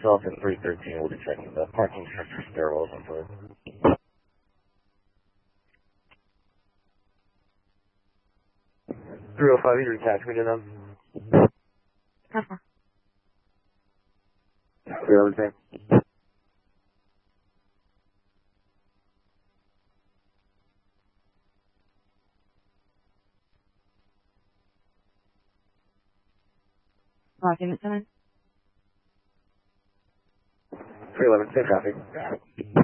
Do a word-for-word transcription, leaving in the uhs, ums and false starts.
yourself in three thirteen. We'll be checking the parking structure stairwells and for three oh five, you attach me to them. Uh-huh. three eleven. Document time. three eleven, same traffic.